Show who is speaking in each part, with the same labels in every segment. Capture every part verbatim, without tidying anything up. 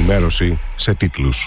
Speaker 1: ενημέρωση σε τίτλους.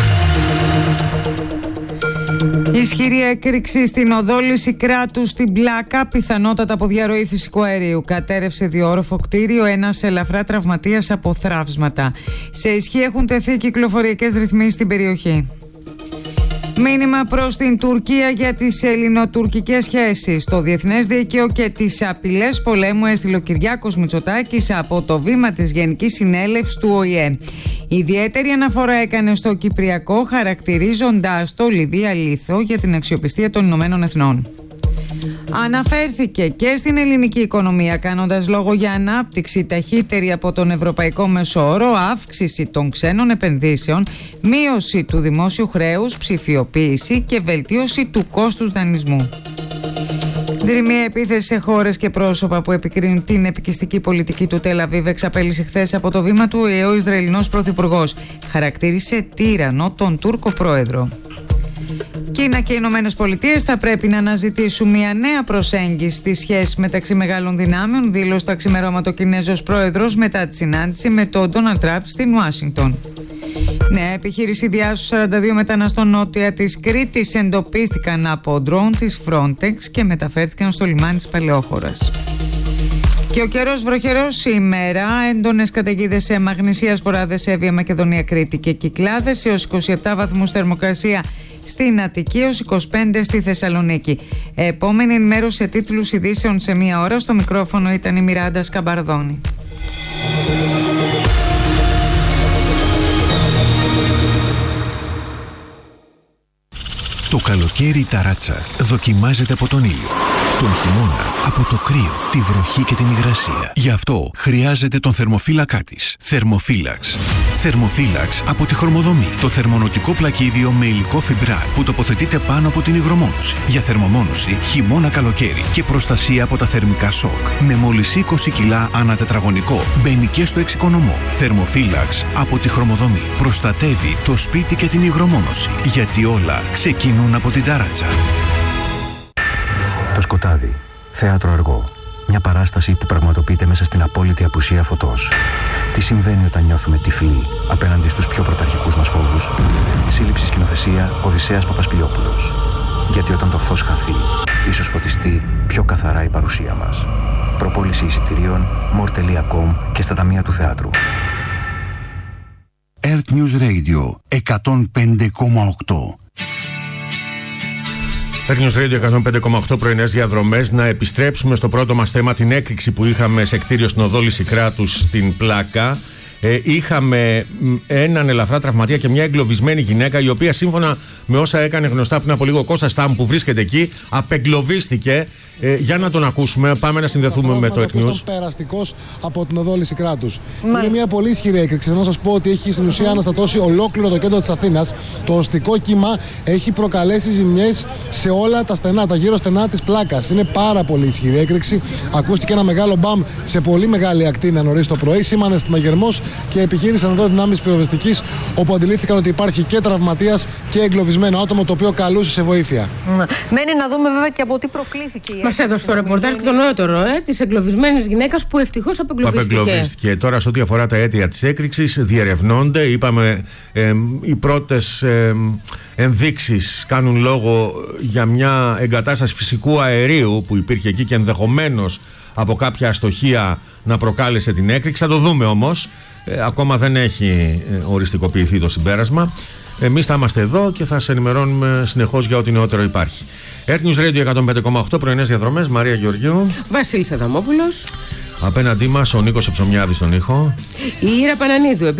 Speaker 2: Ισχυρή έκρηξη στην οδό Λυσικράτου στην Πλάκα, πιθανότατα από διαρροή φυσικού αερίου. Κατέρευσε διόροφο κτίριο, ένας ελαφρά τραυματίας από θραύσματα. Σε ισχύ έχουν τεθεί κυκλοφοριακές ρυθμίσεις στην περιοχή. Μήνυμα προς την Τουρκία για τις ελληνοτουρκικές σχέσεις. Το διεθνές δίκαιο και τις απειλές πολέμου έστειλε ο Κυριάκος Μητσοτάκης από το βήμα της Γενικής Συνέλευσης του Ο Η Ε. Ιδιαίτερη αναφορά έκανε στο Κυπριακό, χαρακτηρίζοντας το λιδία λίθο για την αξιοπιστία των Ηνωμένων Εθνών. Αναφέρθηκε και στην ελληνική οικονομία, κάνοντας λόγο για ανάπτυξη ταχύτερη από τον ευρωπαϊκό μεσόωρο, αύξηση των ξένων επενδύσεων, μείωση του δημόσιου χρέους, ψηφιοποίηση και βελτίωση του κόστους δανεισμού. Δρυμία επίθεση σε χώρες και πρόσωπα που επικρίνουν την επικιστική πολιτική του Τελ Αβίβ εξαπέλυσε χθες από το βήμα του Ο Η Ε ο Ισραηλινός Πρωθυπουργός. Χαρακτήρισε τύραννο τον Τούρκο πρόεδρο. Κίνα και οι Ηνωμένες Πολιτείες θα πρέπει να αναζητήσουν μια νέα προσέγγιση στη σχέση μεταξύ μεγάλων δυνάμεων, δήλωσε τα ξημερώματα ο Κινέζος πρόεδρος μετά τη συνάντηση με τον Ντόναλντ Τραμπ στην Ουάσιγκτον. Νέα επιχείρηση διάσωσης σαράντα δύο μεταναστών νότια της Κρήτης εντοπίστηκαν από ντρόουν της Frontex και μεταφέρθηκαν στο λιμάνι της Παλαιόχωρας. Και ο καιρός βροχερός σήμερα, έντονες καταιγίδες σε Μαγνησία, Σποράδες, Εύβοια, Μακεδονία, Κρήτη και Κυκλάδες, έως είκοσι επτά βαθμούς θερμοκρασία στην Αττική, έως είκοσι πέντε στη Θεσσαλονίκη. Επόμενη ενημέρωση σε τίτλους ειδήσεων σε μία ώρα. Στο μικρόφωνο ήταν η Μιράντα Σκαμπαρδόνη.
Speaker 3: Το καλοκαίρι η ταράτσα δοκιμάζεται από τον ήλιο, τον χειμώνα από το κρύο, τη βροχή και την υγρασία. Γι' αυτό χρειάζεται τον θερμοφύλακά της. Θερμοφύλαξ. Θερμοφύλαξ από τη Χρωμοδομή. Το θερμονοτικό πλακίδιο με υλικό φιμπράρ που τοποθετείται πάνω από την υγρομόνωση. Για θερμομόνωση χειμώνα-καλοκαίρι και προστασία από τα θερμικά σοκ. Με μόλις είκοσι κιλά ανά τετραγωνικό. Μπαίνει και στο εξοικονομό. Θερμοφύλαξ από τη Χρωμοδομή. Προστατεύει το σπίτι και την υγρομόνωση. Γιατί όλα ξεκινούν από την ταράτσα.
Speaker 4: Το σκοτάδι. Θέατρο αργό. Μια παράσταση που πραγματοποιείται μέσα στην απόλυτη απουσία φωτός. Τι συμβαίνει όταν νιώθουμε τυφλοί απέναντι στους πιο πρωταρχικούς μας φόβους. Σύλληψη σκηνοθεσία Οδυσσέας Παπασπιλιόπουλος. Γιατί όταν το φως χαθεί, ίσως φωτιστεί πιο καθαρά η παρουσία μας. Προπόληση εισιτηρίων μορ τελεία κομ και στα ταμεία του θεάτρου.
Speaker 5: Earth News Radio εκατόν πέντε κόμμα οκτώ.
Speaker 6: Earth News Radio εκατόν πέντε κόμμα οκτώ, πρωινές διαδρομές. Να επιστρέψουμε στο πρώτο μας θέμα, την έκρηξη που είχαμε σε κτίριο στην οδό Λυσικράτου στην Πλάκα. Ε, είχαμε έναν ελαφρά τραυματία και μια εγκλωβισμένη γυναίκα, η οποία σύμφωνα με όσα έκανε γνωστά πριν από λίγο ο Κώστας Τάμ που βρίσκεται εκεί, απεγκλωβίστηκε. Ε, για να τον ακούσουμε, πάμε να συνδεθούμε με το Earth News.
Speaker 7: Ήταν περαστικός από την οδό Λυσικράτους. Είναι μια πολύ ισχυρή έκρηξη. Θέλω να σας πω ότι έχει στην ουσία αναστατώσει ολόκληρο το κέντρο της Αθήνας. Το οστικό κύμα έχει προκαλέσει ζημιές σε όλα τα στενά, τα γύρω στενά της Πλάκας. Είναι πάρα πολύ ισχυρή έκρηξη. Ακούστηκε ένα μεγάλο μπαμ σε πολύ μεγάλη ακτίνα νωρίς το πρωί. Σήμανε συναγερμός και επιχείρησαν εδώ δυνάμεις πυροσβεστικής, όπου αντιλήφθηκαν ότι υπάρχει και τραυματίας και εγκλωβισμένο άτομο, το οποίο καλούσε σε βοήθεια.
Speaker 8: Να. Μένει να δούμε βέβαια και από τι προκλήθηκε η
Speaker 9: Μας έδωσε το ρεπορτάζ και το νεότερο, ε, της εγκλωβισμένης γυναίκας που ευτυχώς απεγκλωβίστηκε.
Speaker 6: απεγκλωβίστηκε. Τώρα, σε ό,τι αφορά τα αίτια της έκρηξης, διερευνώνται. Είπαμε, ε, οι πρώτες ε, ενδείξεις κάνουν λόγο για μια εγκατάσταση φυσικού αερίου που υπήρχε εκεί και ενδεχομένως από κάποια αστοχία να προκάλεσε την έκρηξη. Θα το δούμε όμως. Ε, ακόμα δεν έχει οριστικοποιηθεί το συμπέρασμα. Εμείς θα είμαστε εδώ και θα σας ενημερώνουμε συνεχώς για ό,τι νεότερο υπάρχει. Earth News Radio εκατόν πέντε κόμμα οκτώ, πρωινές διαδρομές. Μαρία Γεωργίου.
Speaker 9: Βασίλης Αδαμόπουλος.
Speaker 6: Απέναντί μας ο Νίκος Εψωμιάδης στον ήχο.
Speaker 9: Η Ήρα Πανανίδου.